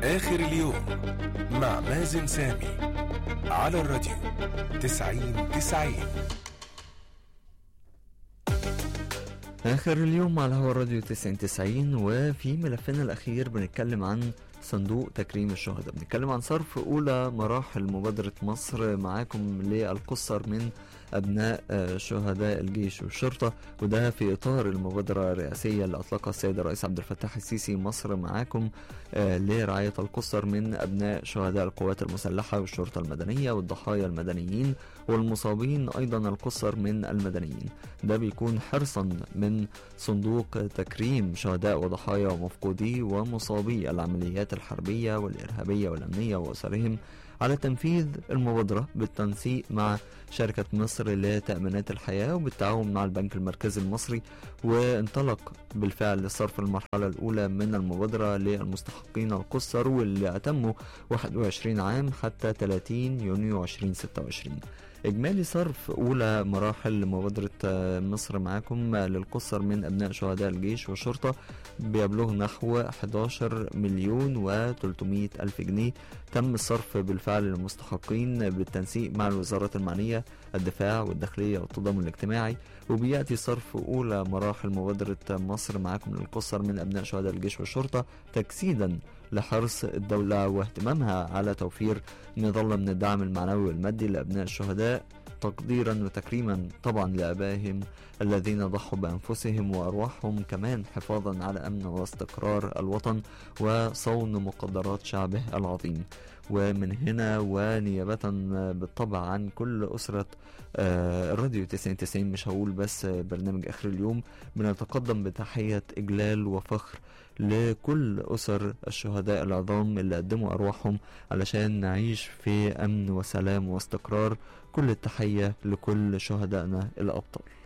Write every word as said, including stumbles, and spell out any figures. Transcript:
آخر اليوم مع مازن سامي على الراديو تسعين تسعين. آخر اليوم على هوا الراديو تسعين تسعين، وفي ملفنا الأخير بنتكلم عن صندوق تكريم الشهداء. بنتكلم عن صرف أولى مراحل مبادرة مصر معاكم للقصر من أبناء شهداء الجيش والشرطة، وده في إطار المبادرة الرئاسية اللي أطلقها السيد الرئيس عبد الفتاح السيسي. مصر معاكم لرعاية القصر من أبناء شهداء القوات المسلحة والشرطة المدنية والضحايا المدنيين والمصابين أيضا القصر من المدنيين. ده بيكون حرصا من صندوق تكريم شهداء وضحايا ومفقودي ومصابي العمليات الحربية والإرهابية والأمنية وأسرهم على تنفيذ المبادرة بالتنسيق مع شركة مصر لتأمينات الحياة وبالتعاون مع البنك المركزي المصري. وانطلق بالفعل صرف المرحلة الأولى من المبادرة للمستحقين القصر واللي أتموا واحد وعشرين عام حتى ثلاثين يونيو ألفين وستة وعشرين. إجمالي صرف أولى مراحل مبادرة مصر معاكم للقصر من أبناء شهداء الجيش والشرطة بيبلغ نحو أحد عشر مليون وثلاثمائة ألف جنيه. تم الصرف بالفعل للمستحقين بالتنسيق مع الوزارات المعنية، الدفاع والداخلية والتضامن الاجتماعي. وبيأتي صرف أولى مراحل مبادرة مصر معاكم للقصر من أبناء شهداء الجيش والشرطة تجسيدا لحرص الدولة واهتمامها على توفير نظام من الدعم المعنوي والمادي لأبناء الشهداء، تقديرا وتكريما طبعا لآبائهم الذين ضحوا بأنفسهم وأرواحهم، كمان حفاظا على أمن واستقرار الوطن وصون مقدرات شعبه العظيم. ومن هنا ونيابة بالطبع عن كل أسرة آه الراديو تسعين تسعين، مش هقول بس برنامج آخر اليوم، بنتقدم بتحية إجلال وفخر لكل أسر الشهداء العظام اللي قدموا أرواحهم علشان نعيش في أمن وسلام واستقرار. كل التحية لكل شهدائنا الأبطال.